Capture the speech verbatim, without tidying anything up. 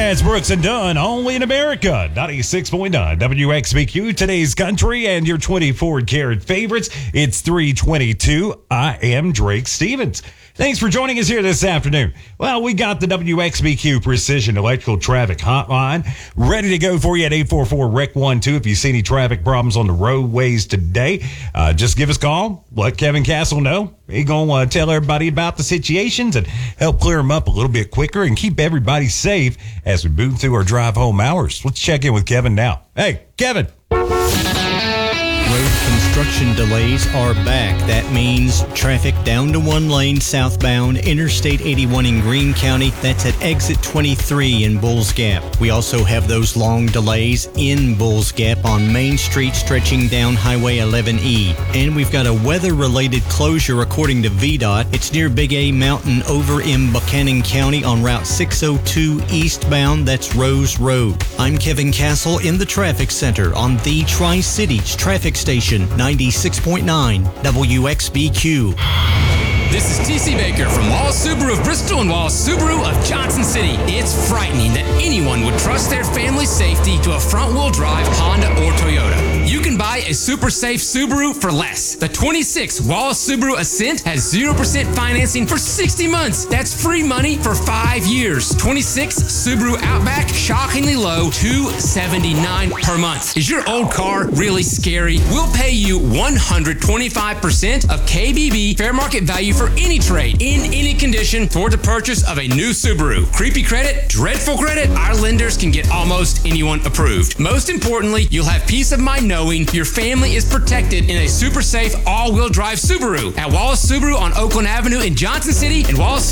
That's Brooks and Dunn, only in America. ninety-six point nine W X B Q, today's country, and your twenty-four karat favorites. It's three twenty-two. I am Drake Stevens. Thanks for joining us here this afternoon. Well, we got the W X B Q Precision Electrical Traffic Hotline ready to go for you at eight four four R E C one two. If you see any traffic problems on the roadways today, uh, just give us a call. Let Kevin Castle know. He's going to uh, tell everybody about the situations and help clear them up a little bit quicker and keep everybody safe as we move through our drive home hours. Let's check in with Kevin now. Hey, Kevin. Road construction delays are back. That means traffic down to one lane southbound Interstate eighty-one in Greene County. That's at exit twenty-three in Bulls Gap. We also have those long delays in Bulls Gap on Main Street stretching down Highway eleven E. And we've got a weather-related closure according to V DOT. It's near Big A Mountain over in Buchanan County on Route six oh two eastbound. That's Rose Road. I'm Kevin Castle in the Traffic Center on the Tri-Cities Traffic Station ninety-six point nine W X B Q. This is T C Baker from Wallace Subaru of Bristol and Wallace Subaru of Johnson City. It's frightening that anyone would trust their family's safety to a front-wheel drive Honda or Toyota. You can buy a super safe Subaru for less. The twenty-six Wallace Subaru Ascent has zero percent financing for sixty months. That's free money for five years. twenty-six Subaru Outback, shockingly low, two hundred seventy-nine dollars per month. Is your old car really scary? We'll pay you one hundred twenty-five percent of K B B fair market value for any trade, in any condition, toward the purchase of a new Subaru. Creepy credit, dreadful credit, our lenders can get almost anyone approved. Most importantly, you'll have peace of mind knowing your family is protected in a super safe all-wheel drive Subaru. At Wallace Subaru on Oakland Avenue in Johnson City and Wallace